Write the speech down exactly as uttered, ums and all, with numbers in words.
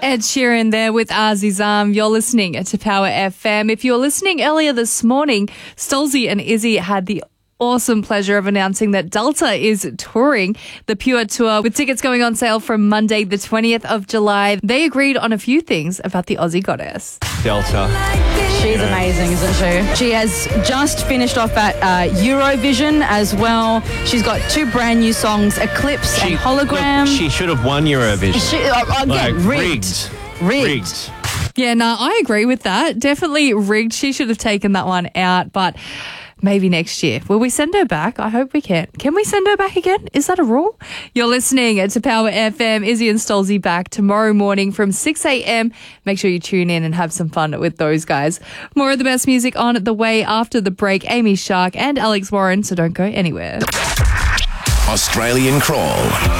Ed Sheeran there with Azizam. You're listening to Power F M. If you were listening earlier this morning, Stolzy and Izzy had the awesome pleasure of announcing that Delta is touring the Pure Tour with tickets going on sale from Monday the twentieth of July. They agreed on a few things about the Aussie goddess. Delta. She's amazing, isn't she? She has just finished off at uh, Eurovision as well. She's got two brand new songs, Eclipse She, and Hologram. look, she should have won Eurovision. She, uh, again, Like, rigged. rigged. Rigged. Rigged. Yeah, no, I agree with that. Definitely rigged. She should have taken that one out, but maybe next year. Will we send her back? I hope we can. Can we send her back again? Is that a rule? You're listening to Power F M. Izzy and Stolzy back tomorrow morning from six a.m. Make sure you tune in and have some fun with those guys. More of the best music on the way after the break. Amy Shark and Alex Warren, so don't go anywhere. Australian Crawl.